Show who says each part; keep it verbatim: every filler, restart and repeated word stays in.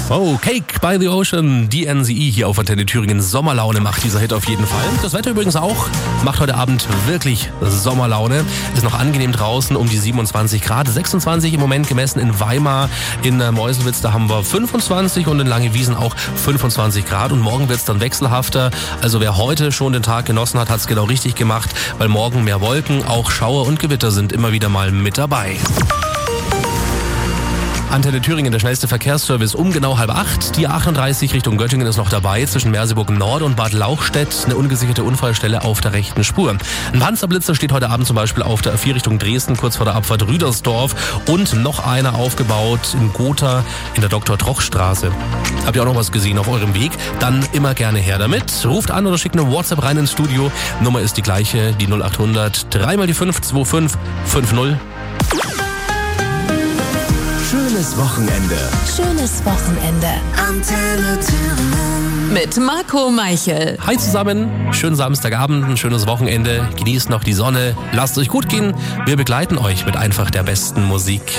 Speaker 1: Oh, Cake by the Ocean, D N C E hier auf Antenne Thüringen. Sommerlaune macht dieser Hit auf jeden Fall. Das Wetter übrigens auch, macht heute Abend wirklich Sommerlaune. Ist noch angenehm draußen um die siebenundzwanzig Grad. sechsundzwanzig im Moment gemessen in Weimar, in Meuselwitz, da haben wir fünfundzwanzig und in Langewiesen auch fünfundzwanzig Grad. Und morgen wird's dann wechselhafter. Also wer heute schon den Tag genossen hat, hat's genau richtig gemacht, weil morgen mehr Wolken, auch Schauer und Gewitter sind immer wieder mal mit dabei. Antenne Thüringen, der schnellste Verkehrsservice um genau halb acht. Die A achtunddreißig Richtung Göttingen ist noch dabei, zwischen Merseburg Nord und Bad Lauchstädt. Eine ungesicherte Unfallstelle auf der rechten Spur. Ein Panzerblitzer steht heute Abend zum Beispiel auf der A vier Richtung Dresden, kurz vor der Abfahrt Rüdersdorf. Und noch einer aufgebaut in Gotha in der Doktor-Troch-Straße. Habt ihr auch noch was gesehen auf eurem Weg? Dann immer gerne her damit. Ruft an oder schickt eine WhatsApp rein ins Studio. Nummer ist die gleiche, die null achthundert, dreimal die fünf zwei fünf fünf null.
Speaker 2: Schönes Wochenende.
Speaker 3: Schönes Wochenende.
Speaker 2: Antenne Thüringen.
Speaker 3: Mit Marco Meichel.
Speaker 1: Hi zusammen, schönen Samstagabend, ein schönes Wochenende. Genießt noch die Sonne, lasst euch gut gehen. Wir begleiten euch mit einfach der besten Musik.